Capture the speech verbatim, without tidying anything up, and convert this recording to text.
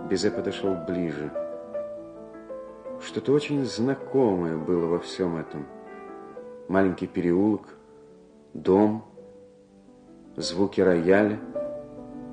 Безе подошел ближе. Что-то очень знакомое было во всем этом. Маленький переулок, дом, звуки рояля.